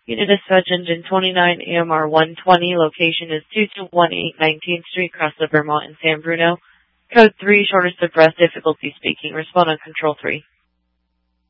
Unit Dispatch Engine 29 AMR 120. Location is 2218 19th Street, Crossville, Vermont, in San Bruno. Code 3, shortest of breath, difficulty speaking. Respond on Control 3.